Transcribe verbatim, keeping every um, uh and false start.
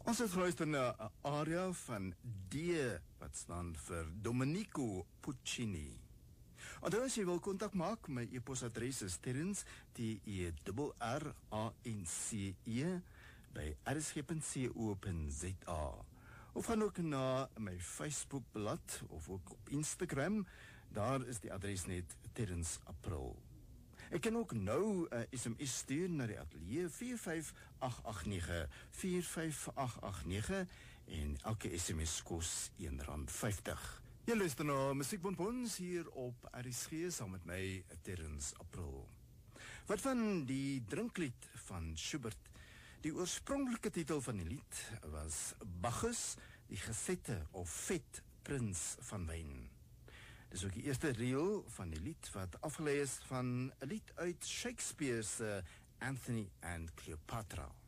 Ons het geluister na 'n aria van D, wat staan vir Domenico Puccini. Onthou as jy wil kontak maak, my e-posadres is Terrence, T E R R A N C E, by r s g punt co punt z a. Of gaan ook na my Facebookblad, of ook op Instagram, daar is die adres net Terrence April. Ek kan ook nou 'n uh, S M S stuur na die ateljee vier vyf agt agt nege, vier vyf agt agt nege en elke S M S kos een rand vyftig. Jy luister na Musiekbonbons hier op R S G saam met my Terrence April. Wat van die drinklied van Schubert? Die oorspronklike titel van die lied was Bacchus, die gesette of vet prins van wyn. Dis ook die eerste reel van die lied wat afgelei is van 'n lied uit Shakespeare se Antony and Cleopatra.